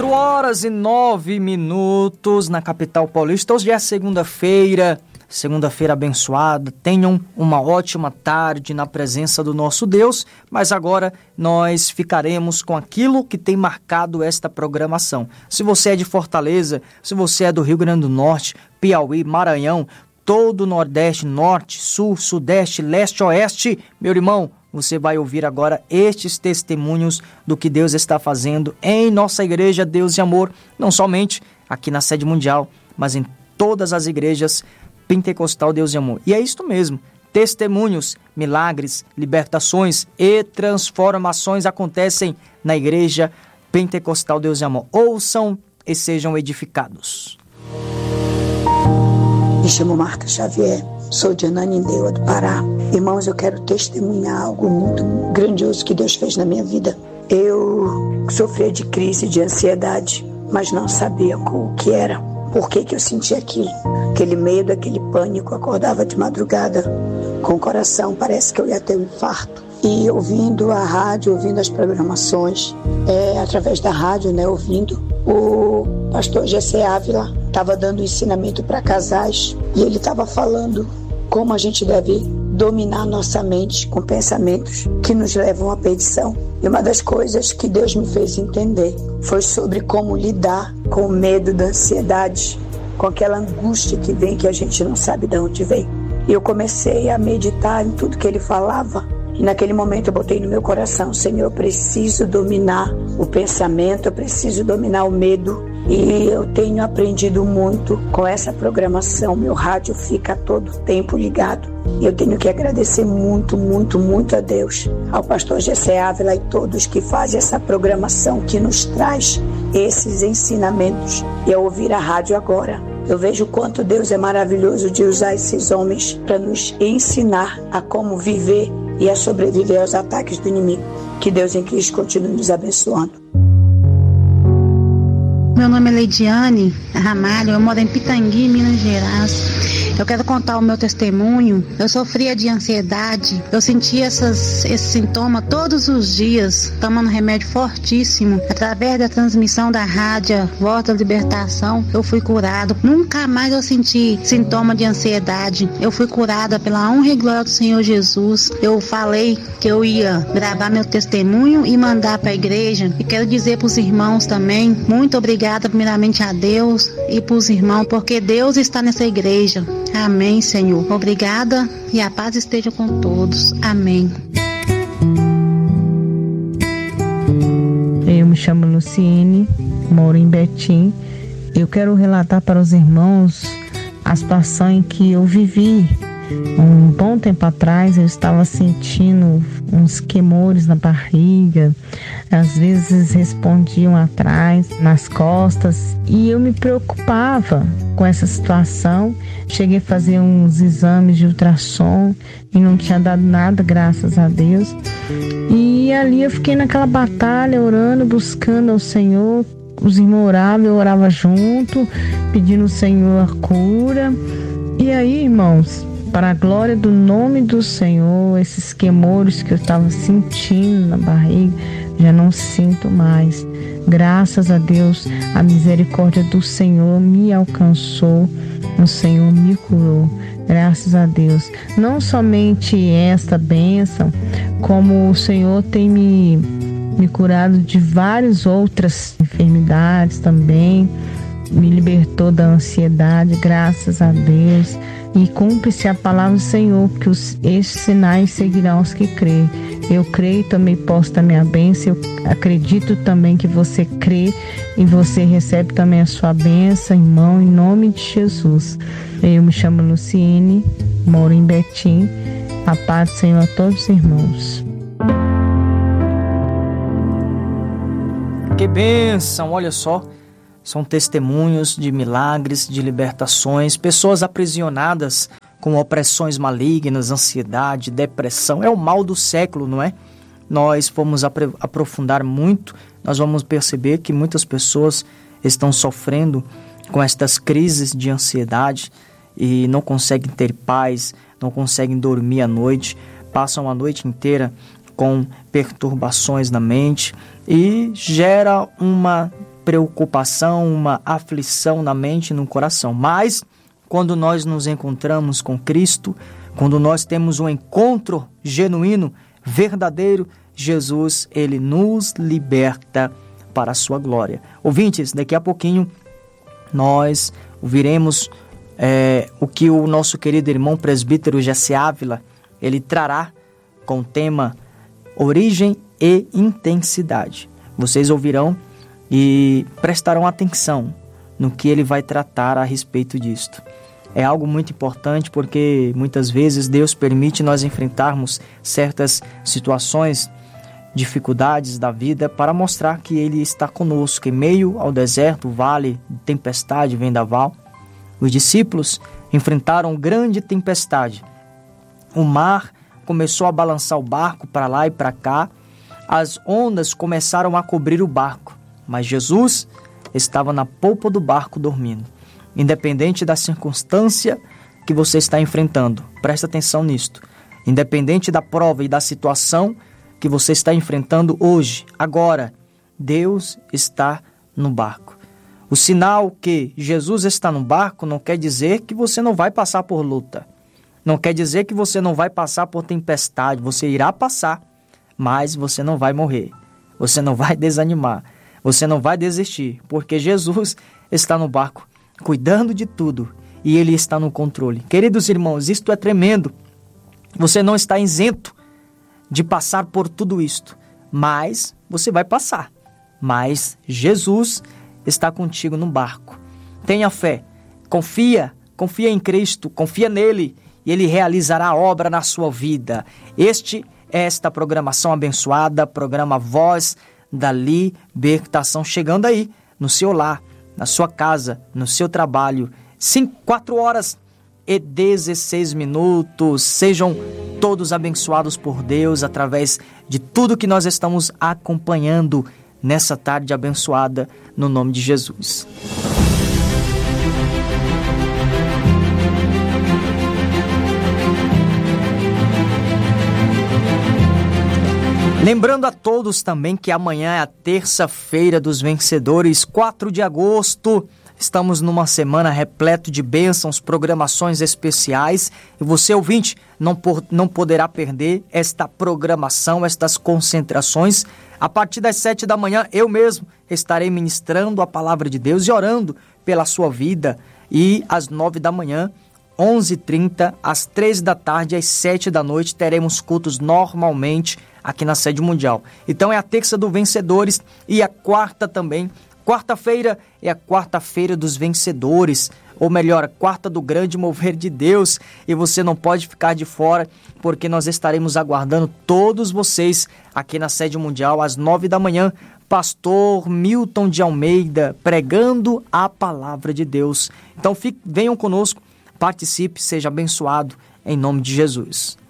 8h09 na capital paulista. Hoje é segunda-feira abençoada. Tenham uma ótima tarde na presença do nosso Deus, mas agora nós ficaremos com aquilo que tem marcado esta programação. Se você é de Fortaleza, se você é do Rio Grande do Norte, Piauí, Maranhão, todo o Nordeste, Norte, Sul, Sudeste, Leste, Oeste, meu irmão, você vai ouvir agora estes testemunhos do que Deus está fazendo em nossa igreja Deus e Amor, não somente aqui na sede mundial, mas em todas as igrejas Pentecostal Deus e Amor. E é isto mesmo, testemunhos, milagres, libertações e transformações acontecem na igreja Pentecostal Deus e Amor. Ouçam e sejam edificados. Me chamo Marta Xavier, sou de Ananindeua do Pará. Irmãos, eu quero testemunhar algo muito grandioso que Deus fez na minha vida. Eu sofria de crise de ansiedade, mas não sabia o que era. Por que eu sentia aquilo? Aquele medo, aquele pânico. Acordava de madrugada com o coração, parece que eu ia ter um infarto. E ouvindo a rádio, ouvindo as programações, através da rádio, ouvindo, o pastor Gessé Ávila estava dando ensinamento para casais e ele estava falando como a gente deve dominar nossa mente com pensamentos que nos levam à perdição. E uma das coisas que Deus me fez entender foi sobre como lidar com o medo da ansiedade, com aquela angústia que vem que a gente não sabe de onde vem. E eu comecei a meditar em tudo que ele falava. E naquele momento eu botei no meu coração: Senhor, eu preciso dominar o pensamento, eu preciso dominar o medo. E eu tenho aprendido muito com essa programação. Meu rádio fica todo tempo ligado. E eu tenho que agradecer muito, muito, muito a Deus, ao pastor Gessé Ávila e todos que fazem essa programação, que nos traz esses ensinamentos. E ao ouvir a rádio agora, eu vejo o quanto Deus é maravilhoso de usar esses homens para nos ensinar a como viver e a sobreviver aos ataques do inimigo. Que Deus em Cristo continue nos abençoando. Meu nome é Leidiane Ramalho, eu moro em Pitangui, Minas Gerais. Eu quero contar o meu testemunho. Eu sofria de ansiedade, eu sentia esse sintoma todos os dias, tomando remédio fortíssimo. Através da transmissão da rádio Voz da Libertação, eu fui curado. Nunca mais eu senti sintoma de ansiedade. Eu fui curada pela honra e glória do Senhor Jesus. Eu falei que eu ia gravar meu testemunho e mandar para a igreja. E quero dizer para os irmãos também, muito obrigada primeiramente a Deus e para os irmãos, porque Deus está nessa igreja. Amém, Senhor. Obrigada e a paz esteja com todos. Amém. Eu me chamo Luciene, moro em Betim. Eu quero relatar para os irmãos a situação em que eu vivi. Um bom tempo atrás eu estava sentindo uns queimores na barriga, às vezes respondiam atrás, nas costas, e eu me preocupava com essa situação. Cheguei a fazer uns exames de ultrassom e não tinha dado nada, graças a Deus. E ali eu fiquei naquela batalha, orando, buscando ao Senhor. Os irmãos oravam, eu orava junto, pedindo ao Senhor a cura. E aí, irmãos, para a glória do nome do Senhor, esses queimores que eu estava sentindo na barriga, já não sinto mais. Graças a Deus, a misericórdia do Senhor me alcançou, o Senhor me curou. Graças a Deus. Não somente esta bênção, como o Senhor tem me curado de várias outras enfermidades também, me libertou da ansiedade, graças a Deus. E cumpre-se a palavra do Senhor, que estes sinais seguirão os que creem. Eu creio, também posto a minha bênção. Eu acredito também que você crê e você recebe também a sua bênção, irmão, em nome de Jesus. Eu me chamo Luciene, moro em Betim. A paz do Senhor a todos os irmãos. Que bênção, olha só. São testemunhos de milagres, de libertações, pessoas aprisionadas com opressões malignas, ansiedade, depressão. É o mal do século, não é? Nós fomos aprofundar muito, nós vamos perceber que muitas pessoas estão sofrendo com estas crises de ansiedade e não conseguem ter paz, não conseguem dormir à noite, passam a noite inteira com perturbações na mente e gera uma preocupação, uma aflição na mente e no coração. Mas, quando nós nos encontramos com Cristo, quando nós temos um encontro genuíno, verdadeiro, Jesus, ele nos liberta para a sua glória. Ouvintes, daqui a pouquinho nós ouviremos o que o nosso querido irmão presbítero Jesse Ávila, ele trará com o tema Origem e Intensidade. Vocês ouvirão e prestarão atenção no que ele vai tratar a respeito disto. É algo muito importante porque muitas vezes Deus permite nós enfrentarmos certas situações, dificuldades da vida para mostrar que Ele está conosco em meio ao deserto, vale, tempestade, vendaval. Os discípulos enfrentaram grande tempestade. O mar começou a balançar o barco para lá e para cá. As ondas começaram a cobrir o barco, mas Jesus estava na polpa do barco dormindo. Independente da circunstância que você está enfrentando, presta atenção nisto. Independente da prova e da situação que você está enfrentando hoje, agora, Deus está no barco. O sinal que Jesus está no barco não quer dizer que você não vai passar por luta. Não quer dizer que você não vai passar por tempestade. Você irá passar, mas você não vai morrer. Você não vai desanimar. Você não vai desistir, porque Jesus está no barco, cuidando de tudo, e Ele está no controle. Queridos irmãos, isto é tremendo. Você não está isento de passar por tudo isto, mas você vai passar. Mas Jesus está contigo no barco. Tenha fé, confia em Cristo, confia nele e Ele realizará a obra na sua vida. Esta programação abençoada, programa Voz da Libertação, chegando aí no seu lar, na sua casa, no seu trabalho. 4h16. Sejam todos abençoados por Deus através de tudo que nós estamos acompanhando nessa tarde abençoada, no nome de Jesus. Lembrando a todos também que amanhã é a terça-feira dos vencedores, 4 de agosto. Estamos numa semana repleta de bênçãos, programações especiais. E você, ouvinte, não poderá perder esta programação, estas concentrações. A partir das 7 da manhã, eu mesmo estarei ministrando a palavra de Deus e orando pela sua vida. E às 9 da manhã, 11h30, às 3 da tarde, às 7 da noite, teremos cultos normalmente aqui na Sede Mundial. Então é a terça dos vencedores e a quarta também. Quarta-feira é a quarta-feira dos vencedores, ou melhor, a quarta do grande mover de Deus, e você não pode ficar de fora, porque nós estaremos aguardando todos vocês aqui na Sede Mundial às 9 da manhã, pastor Milton de Almeida, pregando a palavra de Deus. Então venham conosco, participe, seja abençoado, em nome de Jesus.